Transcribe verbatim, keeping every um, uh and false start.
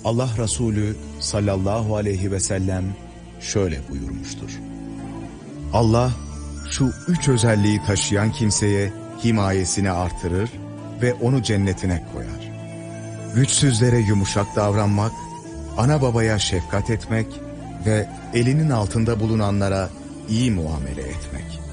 Allah Resulü sallallahu aleyhi ve sellem şöyle buyurmuştur. Allah şu üç özelliği taşıyan kimseye himayesini artırır ve onu cennetine koyar. Güçsüzlere yumuşak davranmak, ana babaya şefkat etmek ve elinin altında bulunanlara iyi muamele etmek.